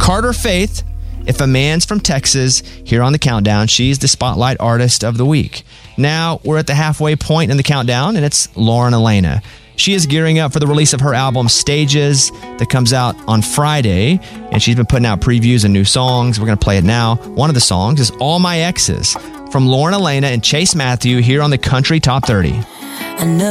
Carter Faith, If a Man's from Texas, here on the countdown. She's the Spotlight Artist of the Week. Now, we're at the halfway point in the countdown, and it's Lauren Elena. She is gearing up for the release of her album Stages that comes out on Friday, and she's been putting out previews and new songs. We're going to play it now. One of the songs is All My Exes from Lauren Elena and Chase Matthew here on the Country Top 30. I know